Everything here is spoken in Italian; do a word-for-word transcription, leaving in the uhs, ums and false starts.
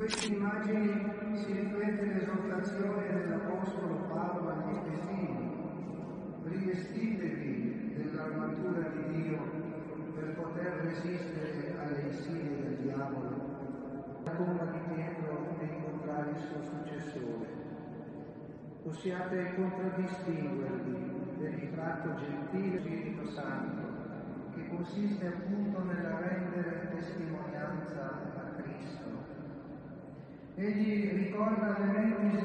queste immagini si riflette l'esortazione dell'Apostolo Paolo agli Efesini: rivestitevi dell'armatura di Dio per poter resistere alle insidie del diavolo. La tomba di Pietro e incontrare il suo successore. Possiate contraddistinguervi per il tratto gentile Spirito Santo, che consiste appunto nella rendere testimonianza a Cristo. Egli ricorda elementi